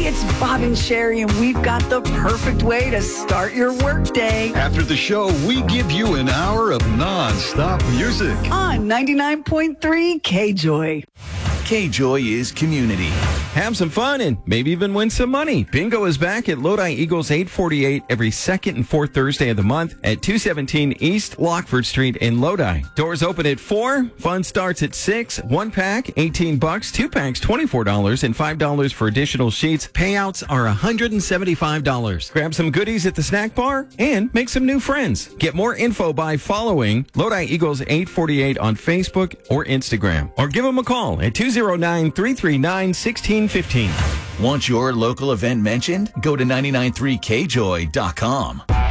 Hey, it's Bob and Sherry, and we've got the perfect way to start your workday. After the show, we give you an hour of non-stop music. On 99.3 K-Joy. K-Joy is community. Have some fun and maybe even win some money. Bingo is back at Lodi Eagles 848 every second and fourth Thursday of the month at 217 East Lockford Street in Lodi. Doors open at 4. Fun starts at 6. 1 pack, $18. 2 packs, $24. And $5 for additional sheets. Payouts are $175. Grab some goodies at the snack bar and make some new friends. Get more info by following Lodi Eagles 848 on Facebook or Instagram. Or give them a call at 209-339-1615. Want your local event mentioned? Go to 993kjoy.com.